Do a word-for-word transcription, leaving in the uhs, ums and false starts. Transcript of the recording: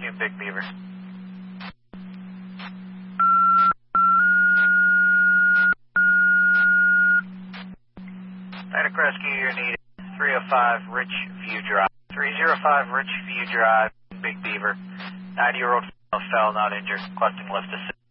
Rescue in Big Beaver. Medic Rescue, you're needed. three oh five Richview Drive. three oh five Richview Drive, Big Beaver. ninety-year-old female fell, not injured. Requesting lift assist.